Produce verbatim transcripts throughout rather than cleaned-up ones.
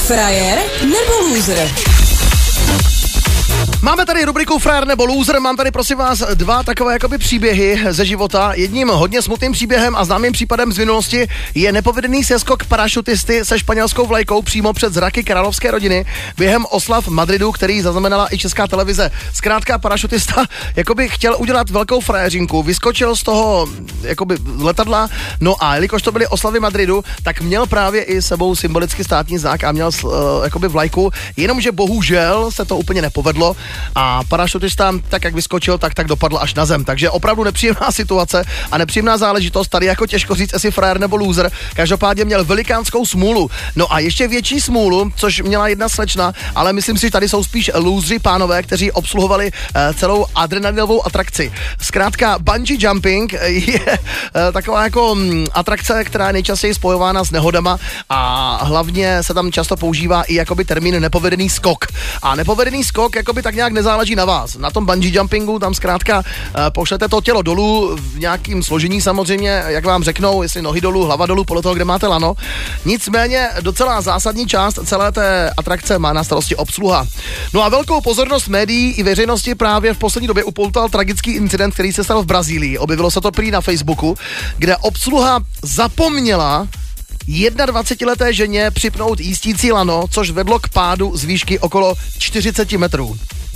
Frajer nebo loser? Máme tady rubriku Frajer nebo loser, mám tady prosím vás dva takové jakoby příběhy ze života. Jedním hodně smutným příběhem a známým případem z minulosti je nepovedený seskok parašutisty se španělskou vlajkou přímo před zraky královské rodiny během oslav v Madridu, který zaznamenala i Česká televize. Zkrátka parašutista jakoby chtěl udělat velkou frajeřinku, vyskočil z toho jakoby letadla, no a jelikož to byly oslavy Madridu, tak měl právě i sebou symbolicky státní znak a měl uh, jakoby vlajku, jenomže bohužel se to úplně nepovedlo. A parašutista, tak jak vyskočil, tak tak dopadl až na zem. Takže opravdu nepříjemná situace a nepříjemná záležitost. Tady jako těžko říct, jestli frajer nebo loser. Každopádně měl velikánskou smůlu. No a ještě větší smůlu, což měla jedna slečna, ale myslím si, že tady jsou spíš lůzři pánové, kteří obsluhovali uh, celou adrenalinovou atrakci. Zkrátka bungee jumping je uh, taková jako um, atrakce, která je nejčastěji spojována s nehodama a hlavně se tam často používá i jakoby termín nepovedený skok. A nepovedený skok jakoby tak nějak nezáleží na vás. Na tom bungee jumpingu tam zkrátka uh, pošlete to tělo dolů v nějakým složení samozřejmě, jak vám řeknou, jestli nohy dolů, hlava dolů, podle toho, kde máte lano. Nicméně docela zásadní část celé té atrakce má na starosti obsluha. No a velkou pozornost médií i veřejnosti právě v poslední době upoutal tragický incident, který se stal v Brazílii. Objevilo se to prý na Facebooku, kde obsluha zapomněla jednadvacetileté ženě připnout jístící lano, což vedlo k pádu z výšky okolo čtyřicet metrů.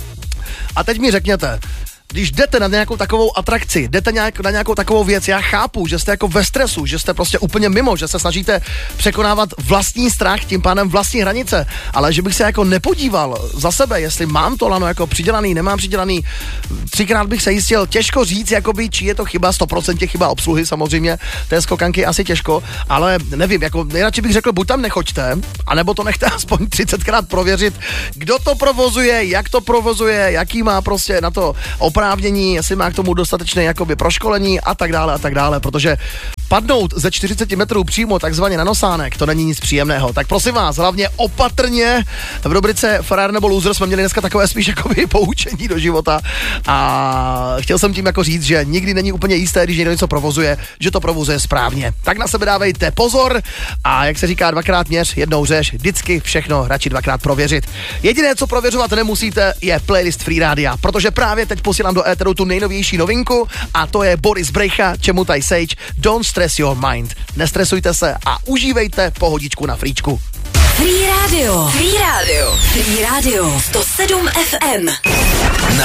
A teď mi řekněte, když jdete na nějakou takovou atrakci, jdete nějak, na nějakou takovou věc, já chápu, že jste jako ve stresu, že jste prostě úplně mimo, že se snažíte překonávat vlastní strach, tím pádem vlastní hranice, ale že bych se jako nepodíval za sebe, jestli mám to lano jako přidělaný, nemám přidělaný, třikrát bych se jistil, těžko říct, jakoby, či je to chyba, sto procent chyba obsluhy samozřejmě, té skokanky asi těžko, ale nevím, jako nejradši bych řekl, buď tam nechoďte, anebo to nechte aspoň třicetkrát prověřit, kdo to provozuje, jak to provozuje, jaký má prostě na to oprávnění, jestli má k tomu dostatečné jakoby proškolení a tak dále a tak dále, protože padnout ze čtyřicet metrů přímo takzvaně na nosánek, to není nic příjemného. Tak prosím vás, hlavně opatrně. V rubrice Frajer nebo loser jsme měli dneska takové spíš jakoby poučení do života a chtěl jsem tím jako říct, že nikdy není úplně jisté, když někdo něco provozuje, že to provozuje správně. Tak na sebe dávejte pozor a jak se říká, dvakrát měř, jednou řeš, vždycky všechno radši dvakrát prověřit. Jediné, co prověřovat nemusíte, je playlist Free Rádia, protože právě teď posílám do éteru tu nejnovější novinku a to je Boris Brejcha, Čemu taj sejč, Don't Stress Your Mind. Nestresujte se a užívejte pohodičku na fríčku. Free Radio. Free Radio. Free Radio. sto sedm ef em. Na